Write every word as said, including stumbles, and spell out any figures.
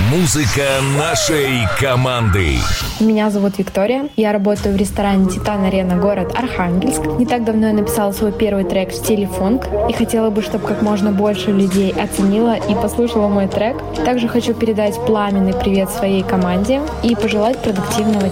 Музыка нашей команды. Меня зовут Виктория. Я работаю в ресторане «Титан Арена», город Архангельск. Не так давно я написала свой первый трек в стиле фонк и хотела бы, чтобы как можно больше людей оценило и послушало мой трек. Также хочу передать пламенный привет своей команде и пожелать продуктивного